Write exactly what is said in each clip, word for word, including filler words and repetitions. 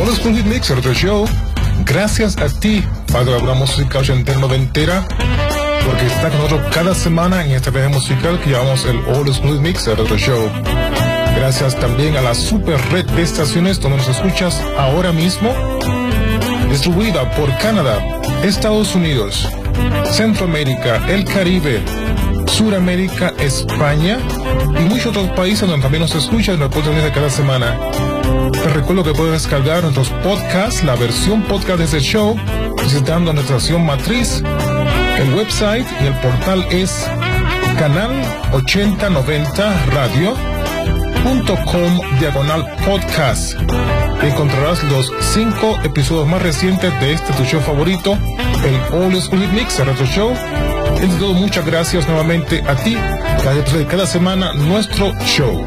Old School Hit Mix, el Retro Show. Gracias a ti, Padre de la música ochentera noventera, porque está con nosotros cada semana en este viaje musical que llamamos el Old School Hit Mix, el Retro Show. Gracias también a la super red de estaciones donde nos escuchas ahora mismo, distribuida por Canadá, Estados Unidos, Centroamérica, el Caribe, Suramérica, España y muchos otros países donde también nos escuchan en el podcast de cada semana. Te recuerdo que puedes descargar nuestros podcasts, la versión podcast de este show, visitando nuestra estación matriz. El website y el portal es canal ochenta noventa radio punto com diagonal podcast. Encontrarás los cinco episodios más recientes de este tu show favorito, el Old School Hit Mix, el Retro Show. Entre todo, muchas gracias nuevamente a ti, cada, cada semana nuestro show.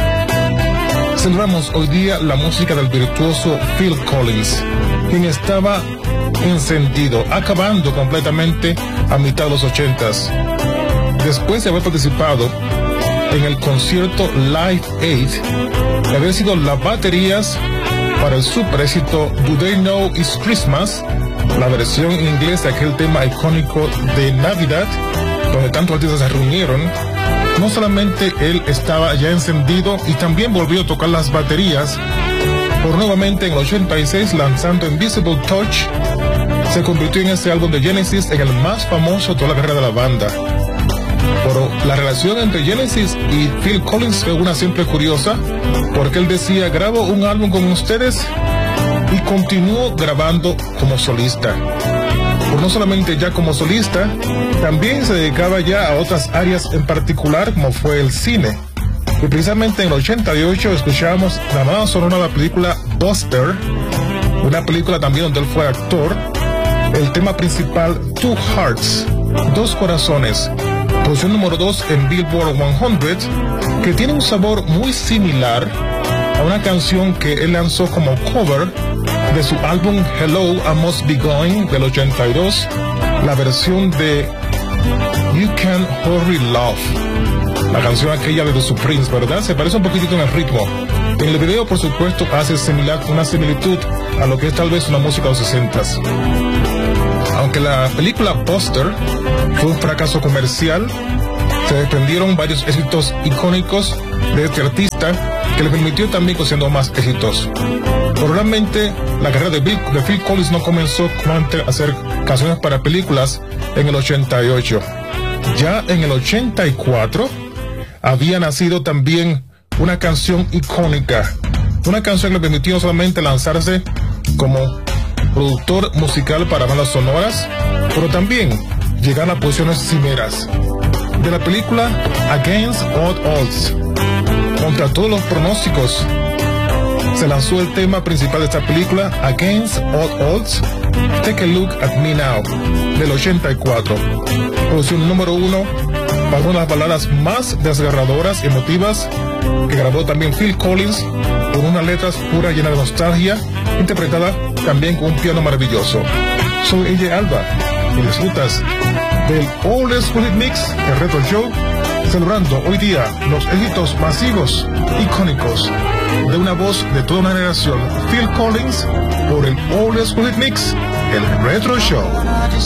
Celebramos hoy día la música del virtuoso Phil Collins, quien estaba encendido, acabando completamente a mitad de los ochentas. Después de haber participado en el concierto Live Aid, de haber sido las baterías para el super éxito Do They Know It's Christmas, la versión en inglés de aquel tema icónico de Navidad, donde tantos artistas se reunieron. No solamente él estaba ya encendido y también volvió a tocar las baterías, por nuevamente en el ochenta y seis lanzando Invisible Touch, se convirtió en ese álbum de Genesis en el más famoso de toda la carrera de la banda. Pero la relación entre Genesis y Phil Collins fue una siempre curiosa, porque él decía: grabo un álbum con ustedes y continuó grabando como solista. Pero no solamente ya como solista, también se dedicaba ya a otras áreas en particular, como fue el cine. Y precisamente en el ochenta y ocho escuchábamos la banda sonora de la película Buster, una película también donde él fue actor, el tema principal Two Hearts, Dos Corazones, posición número dos en Billboard cien, que tiene un sabor muy similar a una canción que él lanzó como cover de su álbum Hello, I Must Be Going del ochenta y dos, la versión de You Can't Hurry Love, la canción aquella de The Supremes, ¿verdad? Se parece un poquitito en el ritmo. En el video, por supuesto, hace similar, una similitud a lo que es tal vez una música de los sesentas. Aunque la película Buster fue un fracaso comercial, se desprendieron varios éxitos icónicos de este artista que le permitió también siendo más exitoso. Pero realmente la carrera de, Bill, de Phil Collins no comenzó con hacer canciones para películas en el ochenta y ocho. Ya en el ochenta y cuatro había nacido también una canción icónica, una canción que le permitió no solamente lanzarse como productor musical para bandas sonoras, pero también llegar a posiciones cimeras. De la película Against All Odds, contra todos los pronósticos, se lanzó el tema principal de esta película, Against All Odds, Take a Look at Me Now, del ochenta y cuatro. Producción número uno para una de las baladas más desgarradoras y emotivas que grabó también Phil Collins, con unas letras puras llenas de nostalgia, interpretada también con un piano maravilloso. Soy A J Alba y disfrutas del Old School Hit Mix, el Retro Show, celebrando hoy día los éxitos masivos, icónicos, de una voz de toda una generación, Phil Collins, por el Old School Hit Mix, el Retro Show.